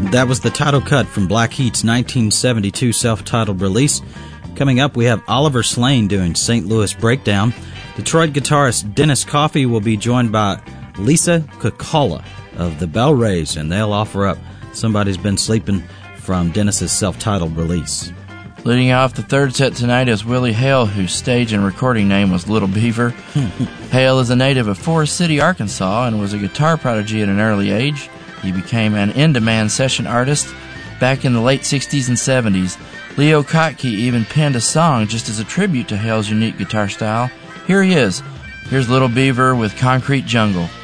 That was the title cut from Blackheat's 1972 self-titled release. Coming up, we have Oliver Slane doing St. Louis Breakdown. Detroit guitarist Dennis Coffey will be joined by Lisa Kukala of the Bell Rays, and they'll offer up Somebody's Been Sleeping from Dennis's self-titled release. Leading off the third set tonight is Willie Hale, whose stage and recording name was Little Beaver. Hale is a native of Forest City, Arkansas, and was a guitar prodigy at an early age. He became an in-demand session artist back in the late 60s and 70s. Leo Kottke even penned a song just as a tribute to Hale's unique guitar style. Here he is. Here's Little Beaver with Concrete Jungle.